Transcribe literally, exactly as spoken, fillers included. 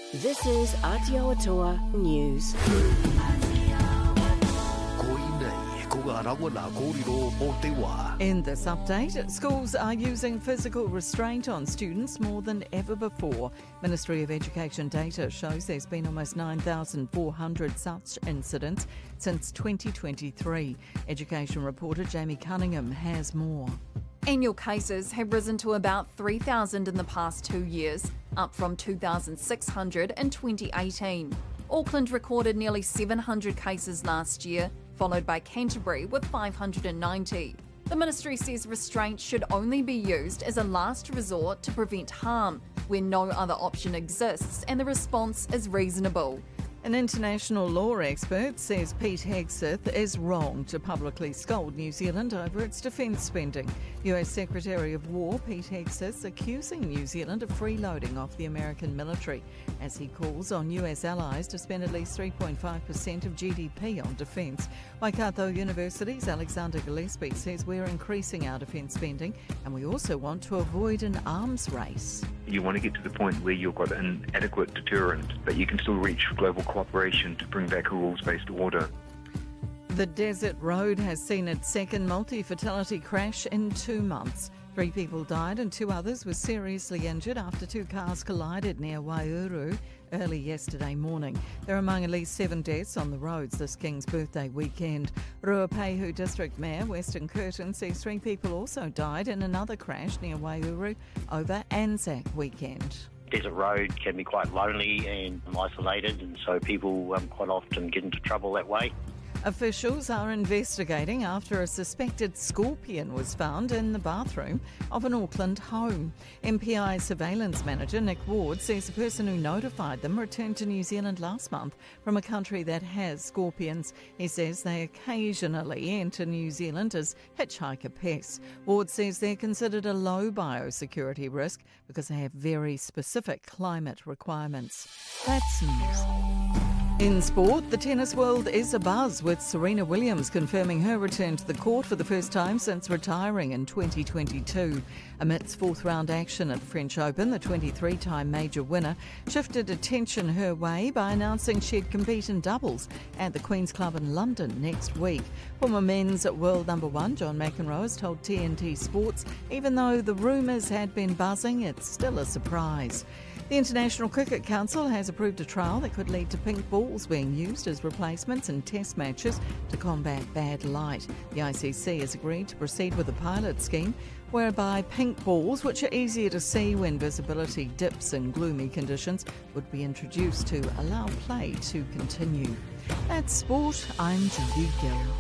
This is Aotearoa News. In this update, schools are using physical restraint on students more than ever before. Ministry of Education data shows there's been almost nine thousand four hundred such incidents since twenty twenty-three. Education reporter Jamie Cunningham has more. Annual cases have risen to about three thousand in the past two years, up from two thousand six hundred in twenty eighteen. Auckland recorded nearly seven hundred cases last year, followed by Canterbury with five hundred ninety. The ministry says restraint should only be used as a last resort to prevent harm, when no other option exists and the response is reasonable. An international law expert says Pete Hegseth is wrong to publicly scold New Zealand over its defence spending. U S Secretary of War Pete Hegseth accusing New Zealand of freeloading off the American military as he calls on U S allies to spend at least three point five percent of G D P on defence. Waikato University's Alexander Gillespie says we're increasing our defence spending and we also want to avoid an arms race. You want to get to the point where you've got an adequate deterrent, but you can still reach for global cooperation to bring back a rules-based order. The Desert Road has seen its second multi-fatality crash in two months. Three people died and two others were seriously injured after two cars collided near Waihuru early yesterday morning. They're among at least seven deaths on the roads this King's Birthday weekend. Ruapehu District Mayor Weston Curtin says three people also died in another crash near Waihuru over Anzac weekend. Desert Road can be quite lonely and isolated, and so people um, quite often get into trouble that way. Officials are investigating after a suspected scorpion was found in the bathroom of an Auckland home. M P I surveillance manager Nick Ward says the person who notified them returned to New Zealand last month from a country that has scorpions. He says they occasionally enter New Zealand as hitchhiker pests. Ward says they're considered a low biosecurity risk because they have very specific climate requirements. That's news. In sport, the tennis world is abuzz with Serena Williams confirming her return to the court for the first time since retiring in twenty twenty-two. Amidst fourth-round action at the French Open, the twenty-three-time major winner shifted attention her way by announcing she'd compete in doubles at the Queen's Club in London next week. Former men's world number one John McEnroe has told T N T Sports, even though the rumours had been buzzing, it's still a surprise. The International Cricket Council has approved a trial that could lead to pink balls being used as replacements in test matches to combat bad light. The I C C has agreed to proceed with a pilot scheme whereby pink balls, which are easier to see when visibility dips in gloomy conditions, would be introduced to allow play to continue. That's sport. I'm Judy Gill.